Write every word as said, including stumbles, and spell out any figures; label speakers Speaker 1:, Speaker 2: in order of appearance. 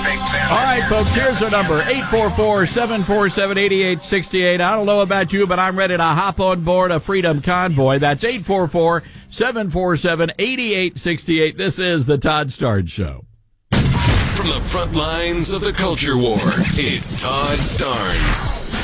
Speaker 1: All right, folks, here's our number, eight four four, seven four seven, eight eight six eight. I don't know about you, but I'm ready to hop on board a Freedom Convoy. That's eight four four, seven four seven, eight eight six eight. This is the Todd Starnes Show.
Speaker 2: From the front lines of the culture war, it's Todd Starnes.